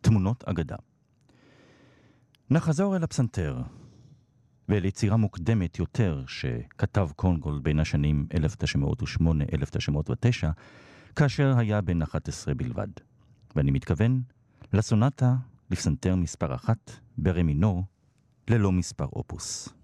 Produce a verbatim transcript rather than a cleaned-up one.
תמונות אגדה. נחזור אל הפסנתר, ואל יצירה מוקדמת יותר שכתב קונגולד בין השנים אלף תשע מאות ושמונה עד אלף תשע מאות ותשע, כאשר היה בן אחת עשרה בלבד. ואני מתכוון לסונטה לפסנתר מספר אחת, ברה מינור, ללא מספר אופוס.